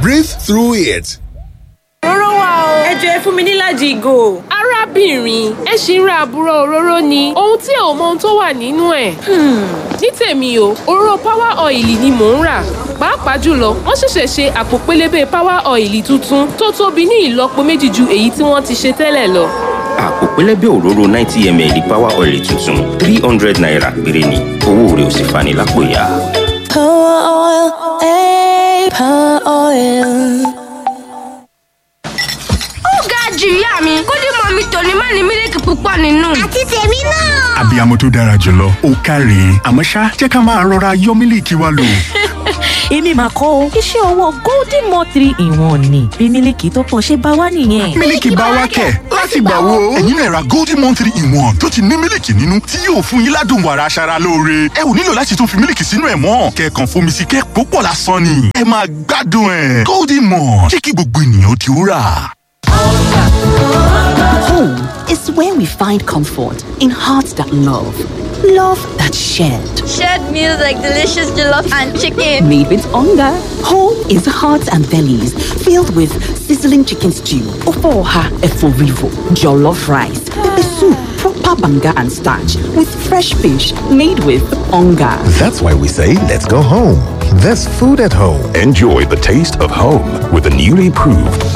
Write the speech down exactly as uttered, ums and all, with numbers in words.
Breathe through it. Òróró wà o. Ẹ jọ̀ọ́ ẹ fún mi nílàjì ìgò. Arábìnrin, ẹ ṣì ń ra àbúrò òróró ni. Ohun tí ò mọ ohun tó wà nínú ẹ̀. Ní tèmi o, òróró Power Oil ni mò ń rà. Pàápàá jùlọ, wọ́n ṣẹ̀ṣẹ̀ ṣe àpò pélébé Power Oil tuntun tó tóbi ní ìlọ́po méjì ju èyí tí wọ́n ti ṣe tẹ́lẹ̀ lọ. Àpò pélébé òróró ninety milliliters Power Oil tuntun three hundred naira péré ni. Owó rẹ̀ ò sì fani lápò ya. Power oil, eh, Power oil. Jù ìyá mi kó dé mọ mi tòní má ní mílíkì púpọ̀ nínú. Àti tèmi náà. Abiyamọ tó dára jùlọ ó káre àmọ́ ṣá jẹ́ ká máa rọra yọ mílíkì wa lò. Èmi mà kọ́ o iṣẹ́ ọwọ́ Golden Mo three in one ni bí mílíkì tó pọ̀ ṣe bá wá nìyẹn. Mílíkì bá wá kẹ̀ láti gbà wo. Ẹ̀yin náà ra Golden Mo three in one tó ti ní mílíkì nínú tí yóò fún yín ládùn wàrà aṣara lóore. Ẹ ò nílò láti tún fi mílíkì sínú ẹ̀ mọ́. Kẹ̀kàn fomi sí kẹ́ púpọ̀ lásán ni. Ẹ máa gbádùn ẹ̀. Golden Mo jẹ́ kí gbogbo ènìyàn ti rà. Home is where we find comfort in hearts that love. Love that's shared. Shared meals like delicious jollof and chicken. Made with hunger. Home is hearts and bellies filled with sizzling chicken stew, ofoha eforivo, jollof rice, pepper soup, proper banga and starch with fresh fish made with hunger. That's why we say let's go home. There's food at home. Enjoy the taste of home with the newly proved